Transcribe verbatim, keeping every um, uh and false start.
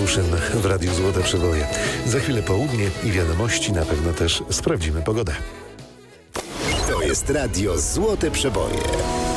Ocean w Radiu Złote Przeboje. Za chwilę południe i wiadomości, na pewno też sprawdzimy pogodę. To jest Radio Złote Przeboje.